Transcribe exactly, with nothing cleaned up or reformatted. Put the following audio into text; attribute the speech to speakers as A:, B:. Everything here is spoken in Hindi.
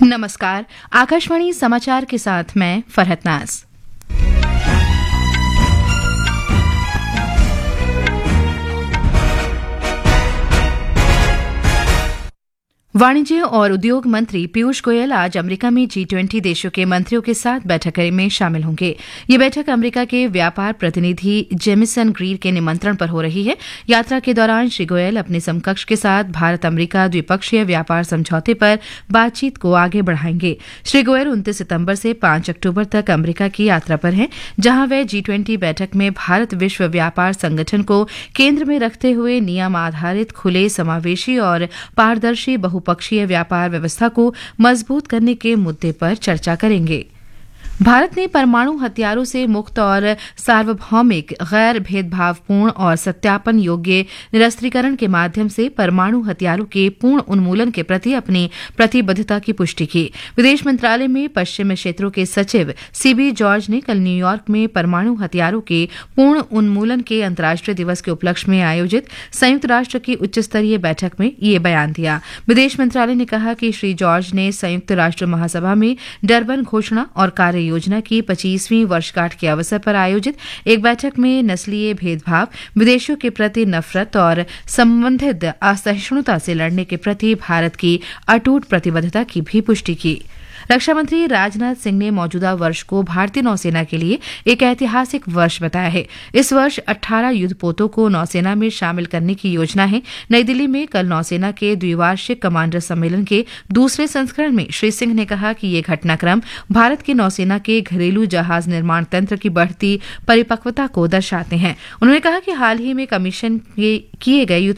A: नमस्कार। आकाशवाणी समाचार के साथ मैं फरहत नाज। वाणिज्य और उद्योग मंत्री पीयूष गोयल आज अमेरिका में जी ट्वेंटी देशों के मंत्रियों के साथ बैठक में शामिल होंगे। ये बैठक अमेरिका के व्यापार प्रतिनिधि जेमिसन ग्रीर के निमंत्रण पर हो रही है। यात्रा के दौरान श्री गोयल अपने समकक्ष के साथ भारत अमेरिका द्विपक्षीय व्यापार समझौते पर बातचीत को आगे बढ़ाएंगे। श्री गोयल उनतीस सितंबर से पांच अक्टूबर तक अमेरिका की यात्रा पर हैं, जहां वे जी ट्वेंटी बैठक में भारत विश्व व्यापार संगठन को केंद्र में रखते हुए नियम आधारित, खुले, समावेशी और पारदर्शी बहु पक्षीय व्यापार व्यवस्था को मजबूत करने के मुद्दे पर चर्चा करेंगे। भारत ने परमाणु हथियारों से मुक्त और सार्वभौमिक, गैर भेदभावपूर्ण और सत्यापन योग्य निरस्त्रीकरण के माध्यम से परमाणु हथियारों के पूर्ण उन्मूलन के प्रति अपनी प्रतिबद्धता की पुष्टि की। विदेश मंत्रालय में पश्चिम क्षेत्रों के सचिव सीबी जॉर्ज ने कल न्यूयॉर्क में परमाणु हथियारों के पूर्ण उन्मूलन के अंतर्राष्ट्रीय दिवस के उपलक्ष्य में आयोजित संयुक्त राष्ट्र की उच्च स्तरीय बैठक में ये बयान दिया। विदेश मंत्रालय ने कहा कि श्री जॉर्ज ने संयुक्त राष्ट्र महासभा में डरबन घोषणा और कार्य योजना की पच्चीसवीं वर्षगांठ के अवसर पर आयोजित एक बैठक में नस्लीय भेदभाव, विदेशियों के प्रति नफरत और संबंधित असहिष्णुता से लड़ने के प्रति भारत की अटूट प्रतिबद्धता की भी पुष्टि की। रक्षा मंत्री राजनाथ सिंह ने मौजूदा वर्ष को भारतीय नौसेना के लिए एक ऐतिहासिक वर्ष बताया है। इस वर्ष अठारह युद्धपोतों को नौसेना में शामिल करने की योजना है। नई दिल्ली में कल नौसेना के द्विवार्षिक कमांडर सम्मेलन के दूसरे संस्करण में श्री सिंह ने कहा कि ये घटनाक्रम भारत की नौसेना के घरेलू जहाज निर्माण तंत्र की बढ़ती परिपक्वता को दर्शाते हैं। उन्होंने कहा कि हाल ही में कमीशन किए गए